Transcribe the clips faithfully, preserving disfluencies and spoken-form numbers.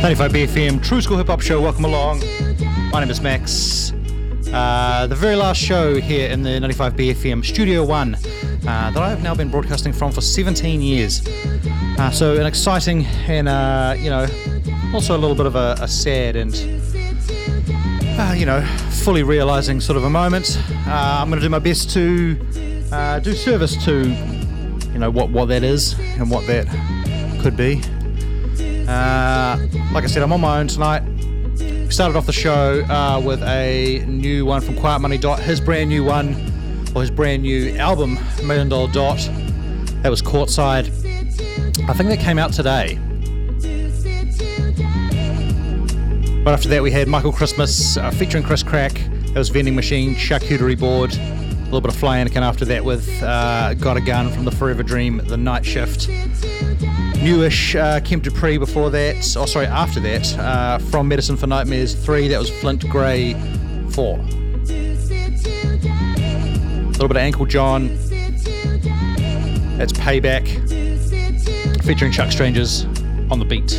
ninety-five B F M, True School Hip Hop Show. Welcome along. My name is Max. Uh, the very last show here in the ninety-five B F M Studio One uh, that I have now been broadcasting from for seventeen years. Uh, so an exciting and, uh, you know, also a little bit of a, a sad and, uh, you know, fully realizing sort of a moment. Uh, I'm going to do my best to uh, do service to, you know, what, what that is and what that could be. Uh, like I said, I'm on my own tonight. We started off the show uh, with a new one from Quiet Money Dot, his brand new one, or his brand new album, Million Dollar Dot. That was Courtside. I think that came out today. Right after that, we had Michael Christmas uh, featuring Chris Crack. That was Vending Machine, Charcuterie Board. A little bit of Fly Anakin after that with uh, Got a Gun from the Forever Dream, The Night Shift. Newish uh, Kemp Dupree before that, oh sorry, after that, uh, from Medicine for Nightmares three, that was Flint Grey four. A little bit of Ankle John, that's Payback, featuring Chuck Strangers on the beat.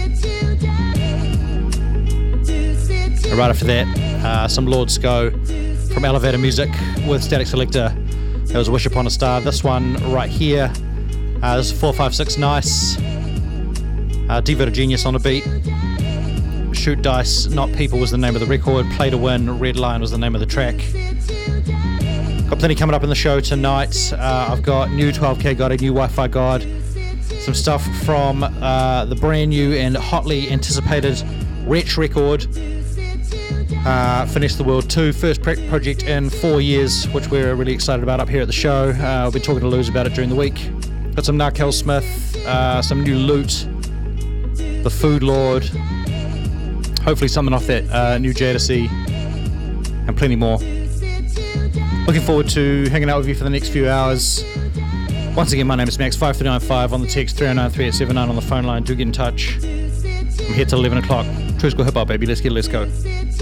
And right after that, uh, some Lord Sco from Elevator Music with Static Selector, that was Wish Upon a Star. This one right here, Uh, this is four five six Nice, uh, Diva to Genius on the beat, Shoot Dice, Not People was the name of the record, Play to Win, Red Line was the name of the track. Got plenty coming up in the show tonight. Uh, I've got new twelve K God, a new Wi-Fi God, some stuff from uh, the brand new and hotly anticipated Wretch record, uh, Finish the World two, first pre- project in four years, which we're really excited about up here at the show. Uh, we've been talking to Luz about it during the week. Got some Narkel Smith, uh, some new Loot, The Food Lord, hopefully something off that uh, new Jadesy, and plenty more. Looking forward to hanging out with you for the next few hours. Once again, my name is Max, five three nine five on the text, three oh nine, three eight seven nine on the phone line. Do get in touch. I'm here till eleven o'clock. True School Hip Hop, baby. Let's get it, let's go.